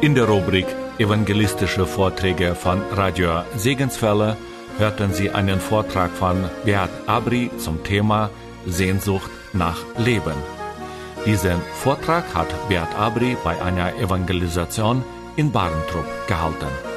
In der Rubrik Evangelistische Vorträge von Radio Segenswelle hörten Sie einen Vortrag von Beat Abri zum Thema Sehnsucht nach Leben. Diesen Vortrag hat Beat Abri bei einer Evangelisation in Barentrup gehalten.